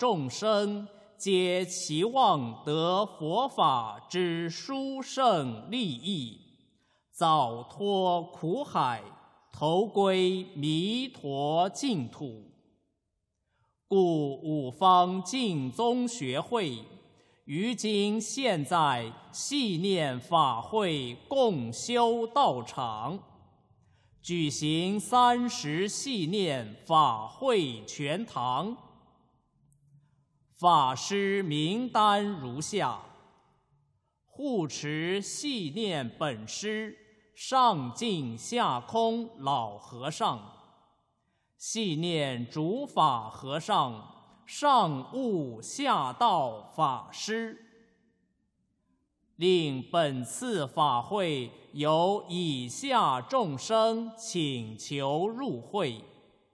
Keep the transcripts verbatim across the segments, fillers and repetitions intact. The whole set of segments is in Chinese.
众生皆期望得佛法之殊胜利益，早脱苦海，投归弥陀净土。故五方净宗学会于今现在系念法会共修道场，举行三十系念法会全堂。法师名单如下：护持系念本师上净下空老和尚，系念主法和尚上悟下道法师。令本次法会由以下众生请求入会：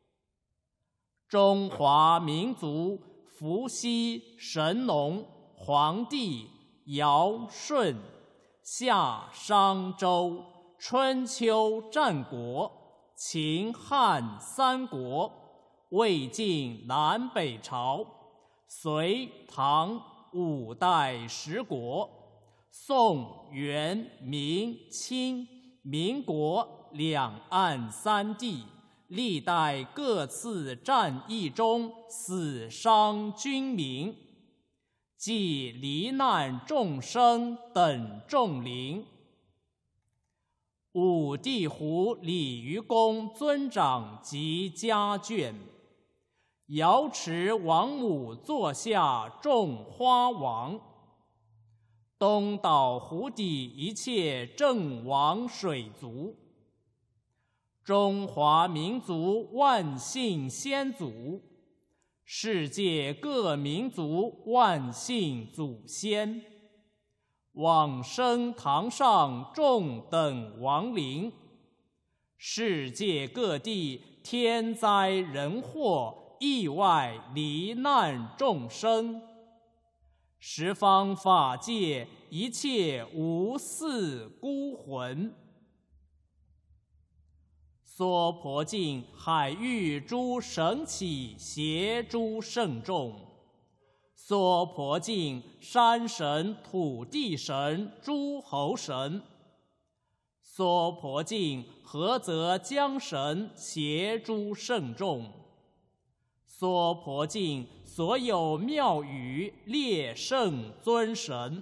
中华民族伏羲、神农、黄帝、尧、舜、夏、商、周、春秋战国、秦汉三国、魏晋南北朝、隋唐五代十国、宋元明清民国两岸三地历代各次战役中死伤军民，及罹难众生等众灵。五地湖鲤鱼公尊长及家眷，瑶池王母座下种花王，东岛湖底一切正王水族，中华民族万姓先祖，世界各民族万姓祖先，往生堂上众等亡灵，世界各地天灾人祸意外罹难众生，十方法界一切无嗣孤魂，娑婆境海域诸神祇邪诸圣众，娑婆境山神土地神诸侯神，娑婆境菏泽江神邪诸圣众，娑婆境所有庙宇列圣尊神，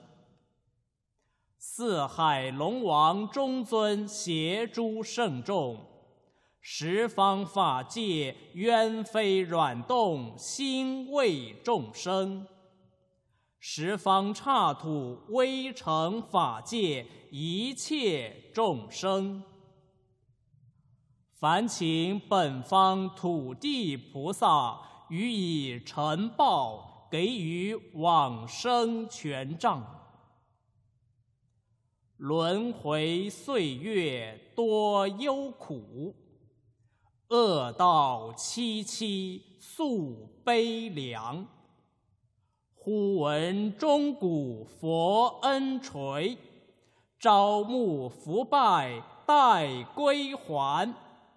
四海龙王中尊邪诸圣众，十方法界冤非软动心为众生，十方刹土微尘法界一切众生，烦请本方土地菩萨予以承报，给予往生权杖。轮回岁月多忧苦，恶道凄凄诉悲凉。忽闻钟鼓佛恩垂，朝暮伏拜待归还。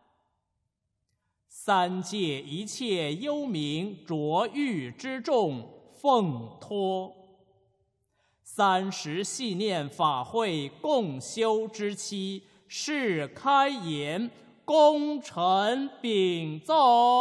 三界一切幽冥浊狱之众奉托，三十系念法会共修之期，是开言，功成禀奏。